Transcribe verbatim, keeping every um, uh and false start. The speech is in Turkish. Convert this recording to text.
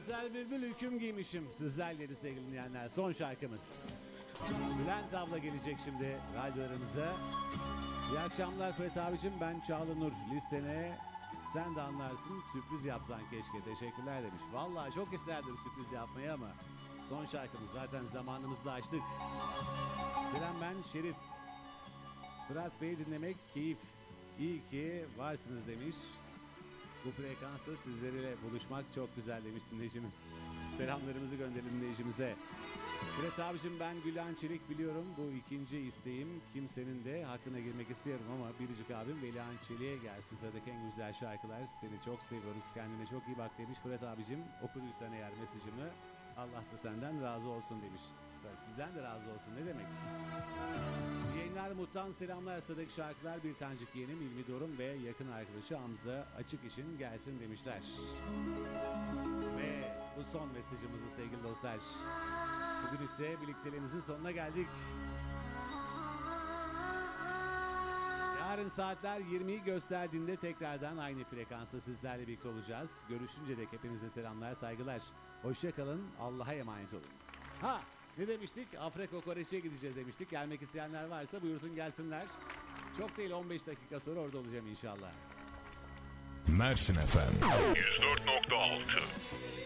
Özel bülbül hüküm giymişim. Sizlerle sevgili dinleyenler. Son şarkımız. Bülent abla gelecek şimdi radyolarımıza. İyi akşamlar Fırat abicim, ben Çağla Nur. Listene sen de anlarsın, sürpriz yapsan keşke. Teşekkürler demiş. Vallahi çok isterdim sürpriz yapmayı ama son şarkımız, zaten zamanımızı da açtık. Selam, ben Şerif. Fırat Bey'i dinlemek keyif. İyi ki varsınız demiş. Bu frekansta sizlerle buluşmak çok güzel demiş dinleyicimiz. Selamlarımızı gönderelim dinleyicimize. Fırat abicim, ben Gülen Çelik, biliyorum bu ikinci isteğim. Kimsenin de hakkına girmek istiyorum ama Biricik abim Velihan Çelik'e gelsin sıradaki en güzel şarkılar. Seni çok seviyoruz, kendine çok iyi bak demiş Fırat abicim. Okuduysan eğer mesajımı, Allah da senden razı olsun demiş. Sizden de razı olsun ne demek. Yayınlar Mut'tan selamlar, sıradaki şarkılar bir tanecik yeğenim İlmi Dorun ve yakın arkadaşı Hamza Açık için gelsin demişler. Ve bu son mesajımızı sevgili dostlar. Bugün de birlikteliğimizin sonuna geldik. Yarın saatler yirmiyi gösterdiğinde tekrardan aynı frekansta sizlerle birlikte olacağız. Görüşünce dek hepinize selamlar, saygılar. Hoşça kalın, Allah'a emanet olun. Ha, ne demiştik? Afra Kokoreç'e gideceğiz demiştik. Gelmek isteyenler varsa buyursun gelsinler. Çok değil, on beş dakika sonra orada olacağım inşallah. Mersin Efem yüz dört nokta altı